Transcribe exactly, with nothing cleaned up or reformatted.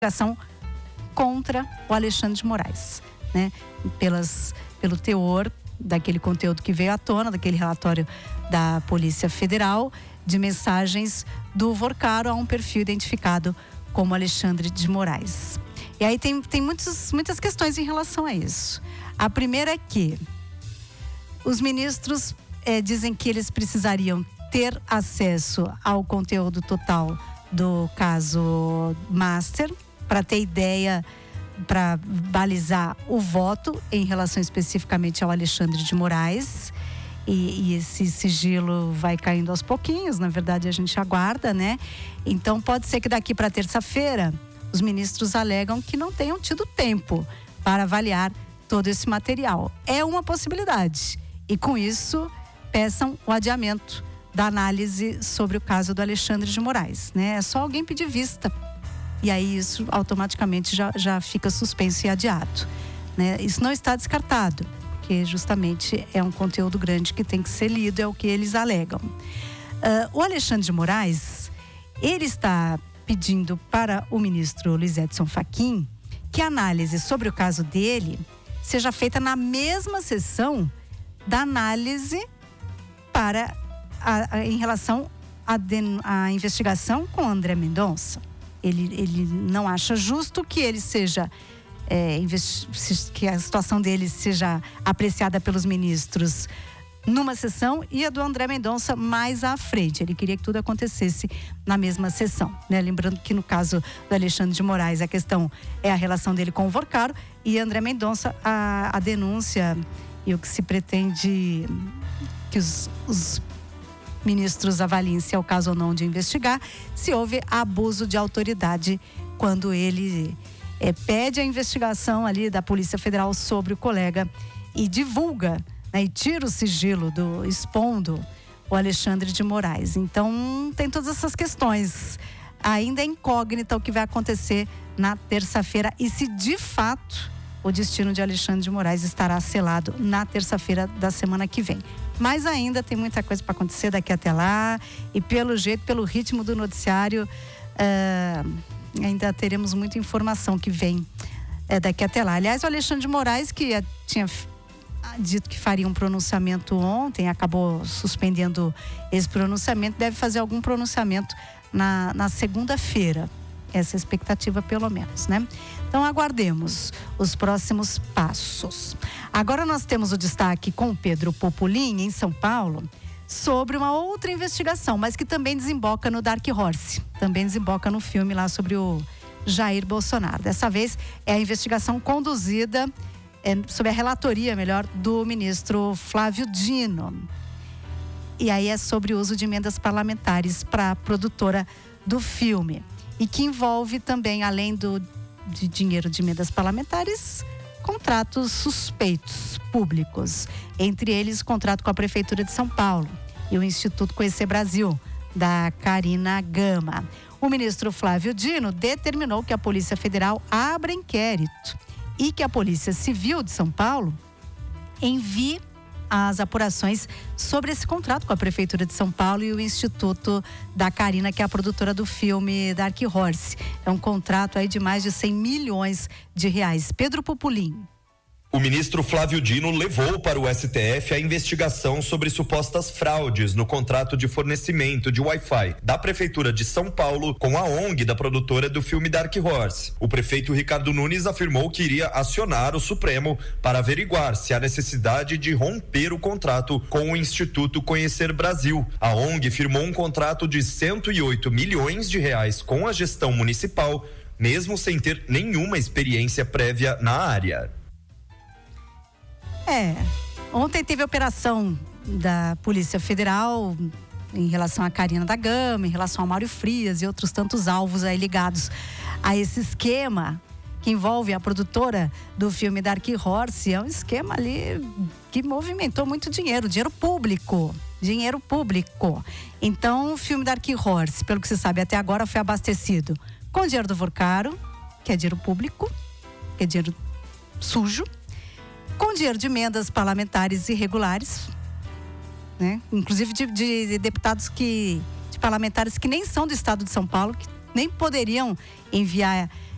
investigação contra o Alexandre de Moraes, né? Pelas, pelo teor daquele conteúdo que veio à tona, daquele relatório da Polícia Federal, de mensagens do Vorcaro a um perfil identificado como Alexandre de Moraes. E aí tem, tem muitos, muitas questões em relação a isso. A primeira é que os ministros eh, dizem que eles precisariam ter acesso ao conteúdo total do caso Master, para ter ideia, para balizar o voto em relação especificamente ao Alexandre de Moraes. E, e esse sigilo vai caindo aos pouquinhos, na verdade a gente aguarda, né? Então pode ser que daqui para terça-feira os ministros alegam que não tenham tido tempo para avaliar todo esse material. É uma possibilidade. E com isso peçam o adiamento da análise sobre o caso do Alexandre de Moraes, né? É só alguém pedir vista. E aí isso automaticamente já, já fica suspenso e adiado, né? Isso não está descartado, porque justamente é um conteúdo grande que tem que ser lido, é o que eles alegam. Uh, o Alexandre de Moraes, ele está pedindo para o ministro Luiz Edson Fachin que a análise sobre o caso dele seja feita na mesma sessão da análise para a, a, em relação à à investigação com André Mendonça. Ele, ele não acha justo que ele seja, é, que a situação dele seja apreciada pelos ministros numa sessão e a do André Mendonça mais à frente. Ele queria que tudo acontecesse na mesma sessão, né? Lembrando que no caso do Alexandre de Moraes a questão é a relação dele com o Vorcaro e André Mendonça a, a denúncia e o que se pretende que os, os ministros avaliem se é o caso ou não de investigar, se houve abuso de autoridade quando ele é, pede a investigação ali da Polícia Federal sobre o colega e divulga, né, e tira o sigilo do expondo o Alexandre de Moraes. Então tem todas essas questões. Ainda é incógnita o que vai acontecer na terça-feira e se de fato o destino de Alexandre de Moraes estará selado na terça-feira da semana que vem. Mas ainda tem muita coisa para acontecer daqui até lá e pelo jeito, pelo ritmo do noticiário, uh, ainda teremos muita informação que vem uh, daqui até lá. Aliás, o Alexandre de Moraes, que uh, tinha dito que faria um pronunciamento ontem, acabou suspendendo esse pronunciamento, deve fazer algum pronunciamento na, na segunda-feira. Essa é a expectativa, pelo menos, né? Então aguardemos os próximos passos. Agora nós temos o destaque com o Pedro Popolin, em São Paulo, sobre uma outra investigação, mas que também desemboca no Dark Horse, também desemboca no filme lá sobre o Jair Bolsonaro. Dessa vez é a investigação conduzida, é, sob a relatoria, melhor, do ministro Flávio Dino. E aí é sobre o uso de emendas parlamentares para a produtora do filme. E que envolve também, além do, de dinheiro de emendas parlamentares, contratos suspeitos públicos. Entre eles, o contrato com a Prefeitura de São Paulo e o Instituto Conhecer Brasil, da Karina Gama. O ministro Flávio Dino determinou que a Polícia Federal abra inquérito e que a Polícia Civil de São Paulo envie as apurações sobre esse contrato com a Prefeitura de São Paulo e o Instituto da Karina, que é a produtora do filme Dark Horse. É um contrato aí de mais de cem milhões de reais. Pedro Popolin. O ministro Flávio Dino levou para o S T F a investigação sobre supostas fraudes no contrato de fornecimento de Wi-Fi da Prefeitura de São Paulo com a O N G da produtora do filme Dark Horse. O prefeito Ricardo Nunes afirmou que iria acionar o Supremo para averiguar se há necessidade de romper o contrato com o Instituto Conhecer Brasil. A O N G firmou um contrato de cento e oito milhões de reais com a gestão municipal, mesmo sem ter nenhuma experiência prévia na área. É, ontem teve a operação da Polícia Federal em relação a Karina da Gama, em relação a Mário Frias e outros tantos alvos aí ligados a esse esquema que envolve a produtora do filme Dark Horse. É um esquema ali que movimentou muito dinheiro, dinheiro público, dinheiro público. Então o filme Dark Horse, pelo que se sabe até agora, foi abastecido com dinheiro do Vorcaro, que é dinheiro público, que é dinheiro sujo, com dinheiro de emendas parlamentares irregulares, né? Inclusive de, de deputados que, de parlamentares que nem são do estado de São Paulo, que nem poderiam enviar